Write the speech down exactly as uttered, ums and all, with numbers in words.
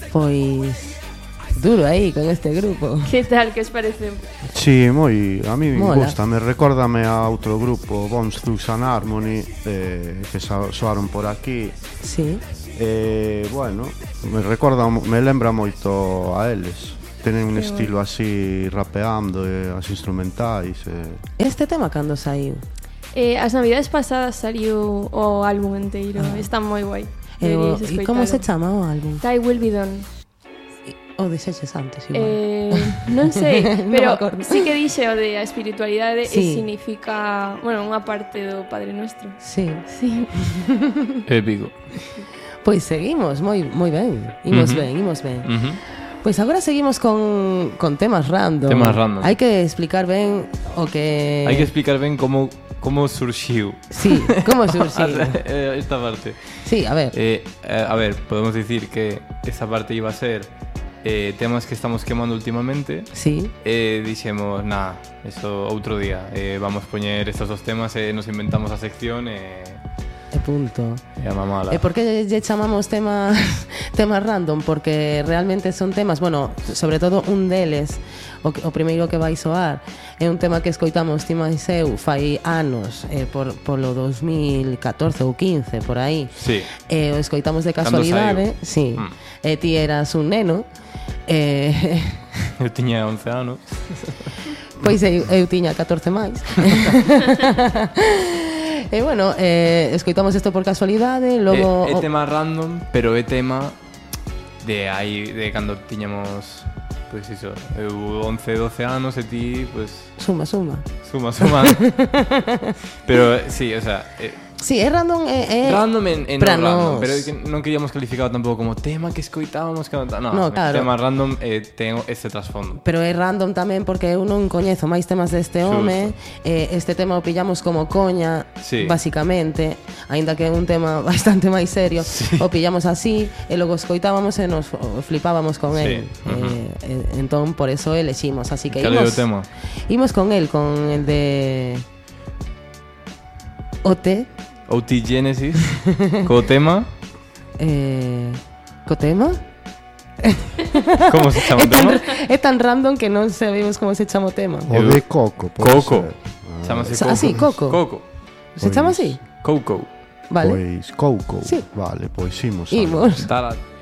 Pois duro aí con este grupo. Que tal, que os parece? Sí, moi, a mí me Mola. gusta, me recórdame a outro grupo, Bones Thugs and Harmony, eh, que so- soaron por aquí. Sí. Eh, bueno, me recorda, me lembra moito a eles. Tenen un Que estilo así rapeando, eh, as instrumentais. Eh. Este tema cando saiu? Eh, as navidades pasadas saliu o álbum enteiro. Ah. Está moi guai. E Deberíades e como se escoitalo. chama o álbum? Thy Will Be Done. O dixeches antes igual. Eh, non sei, Non me pero acordo. sí que dixe o de a espiritualidade Sí. e significa, bueno, unha parte do Padre Nuestro. Sí. Sí. Épico. Pois seguimos, moi moi ben. Imos Ujú. ben, imos ben. Uh-huh. Pois agora seguimos con, con temas random. Temas random. Hai que explicar ben o que... Hai que explicar ben como como surxiu Sí, como surxiu. esta parte. Sí, a ver. Eh, eh, a ver, podemos decir que esta parte iba a ser eh, temas que estamos quemando últimamente. Sí. E dixemos, nada, eso outro día. Eh, vamos poñer estos dos temas e nos inventamos a sección e, E punto. e a mamala. E por que lle chamamos temas temas random? Porque realmente son temas, bueno, sobre todo un deles, o, que, o primeiro que vai soar, é un tema que escoitamos ti máis eu fai anos, eh, por, polo dos mil catorce ou quince, por aí. Sí. E o escoitamos de Cando casualidade, saiu. sí. Mm. E ti eras un neno, e... Eu tiña once anos. Pois eu, eu tiña catorce máis. E bueno, eh, escoitamos isto por casualidade, logo... É, é tema random, pero é tema de aí, de cando tiñamos, pois pues iso, eu once, doce anos e ti, pois, pues, Suma, suma. suma, suma. Pero, sí, o sea... Eh, Sí, é random, é... é... random en, en Para non random, nos. pero é que non queríamos calificado tampouco como tema que escoitábamos que non, no, No, claro. tema random eh, ten este trasfondo. Pero é random tamén porque eu non coñezo máis temas deste Xusto. home. eh, Este tema o pillamos como coña, Sí. basicamente. Aínda que é un tema bastante máis serio, Sí. o pillamos así e logo escoitábamos e nos o flipábamos con Sí, el. ujú. eh, eh, Entón, por eso eleximos. Así que Cal é o imos, tema? imos con el, con el de... O T. O T Genesis, co tema, eh, Co tema? como se chama É o tema? tan, é tan random que non sabemos como se chama o tema. O de Coco, pode Coco. ser. Chámase Ah, sí, Coco. Coco. Se chama así? Coco. Vale. Pois Coco. Sí. Vale, pois imos. Imos. Tala.